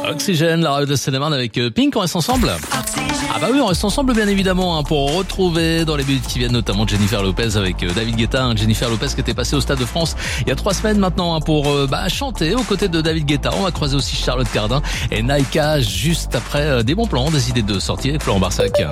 Oxygène, la radio de Seine-et-Marne avec Pink, on reste ensemble. Ah bah oui, on reste ensemble bien évidemment pour retrouver dans les minutes qui viennent notamment Jennifer Lopez avec David Guetta. Jennifer Lopez qui était passée au Stade de France il y a 3 semaines maintenant pour chanter aux côtés de David Guetta. On va croiser aussi Charlotte Cardin et Naïka juste après des bons plans, des idées de sortie avec Florent Barsac.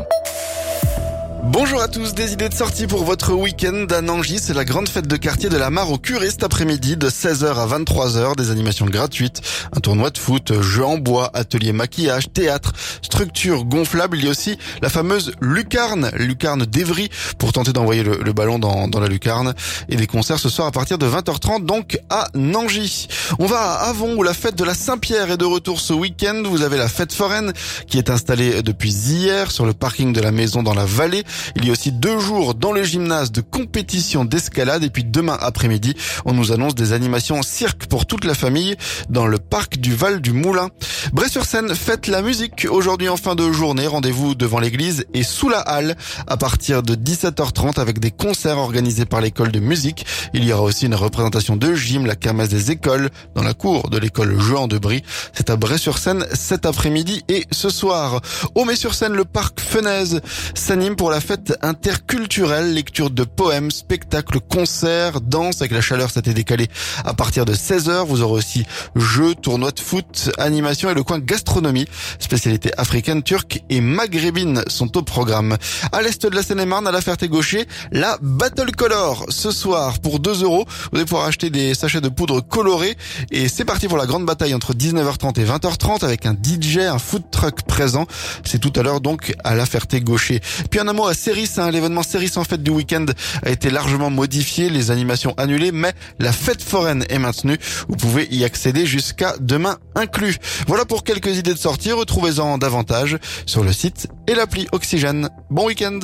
Bonjour à tous, des idées de sortie pour votre week-end à Nangy. C'est la grande fête de quartier de la Mare au Curé cet après-midi de 16h à 23h. Des animations gratuites, un tournoi de foot, jeux en bois, atelier maquillage, théâtre, structure gonflable. Il y a aussi la fameuse lucarne d'Evry pour tenter d'envoyer le ballon dans la lucarne. Et des concerts ce soir à partir de 20h30 donc à Nangy. On va à Avon où la fête de la Saint-Pierre est de retour ce week-end. Vous avez la fête foraine qui est installée depuis hier sur le parking de la maison dans la vallée. Il y a aussi 2 jours dans le gymnase de compétition d'escalade et puis demain après-midi, on nous annonce des animations cirque pour toute la famille dans le parc du Val du Moulin. Bray-sur-Seine fête la musique aujourd'hui en fin de journée. Rendez-vous devant l'église et sous la halle à partir de 17h30 avec des concerts organisés par l'école de musique. Il y aura aussi une représentation de gym, la kermesse des écoles dans la cour de l'école Jehan de Brie. C'est à Bray-sur-Seine cet après-midi et ce soir. Aumé-sur-Seine, le parc Fenaise s'anime pour la fête interculturelle, lecture de poèmes, spectacles, concerts, danse. Avec la chaleur, ça a été décalé à partir de 16h. Vous aurez aussi jeux, tournois de foot, animation et le coin gastronomie. Spécialités africaines, turques et maghrébines sont au programme. À l'est de la Seine-et-Marne, à la Ferté-Gaucher, la Battle Color. Ce soir, pour 2€, vous allez pouvoir acheter des sachets de poudre colorée. Et c'est parti pour la grande bataille entre 19h30 et 20h30 avec un DJ, un food truck présent. C'est tout à l'heure donc à la Ferté-Gaucher. Puis un mot à Céris, l'événement Céris en fête du week-end a été largement modifié, les animations annulées, mais la fête foraine est maintenue. Vous pouvez y accéder jusqu'à demain inclus. Voilà pour quelques idées de sortie, retrouvez-en davantage sur le site et l'appli Oxygène. Bon week-end.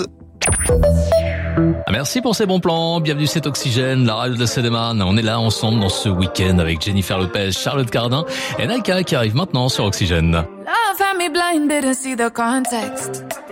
Merci pour ces bons plans, bienvenue c'est Oxygène, la radio de Seine-et-Marne. On est là ensemble dans ce week-end avec Jennifer Lopez, Charlotte Cardin et Naïka qui arrive maintenant sur Oxygène. Love had me blind, didn't see the context.